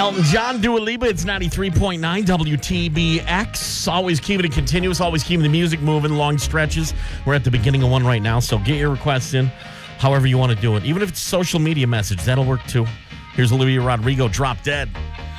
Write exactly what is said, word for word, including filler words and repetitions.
Elton John, Dua Lipa, it's ninety-three point nine W T B X. Always keeping it continuous, always keeping the music moving, long stretches. We're at the beginning of one right now, so get your requests in however you want to do it. Even if it's social media message, that'll work too. Here's Olivia Rodrigo, Drop Dead.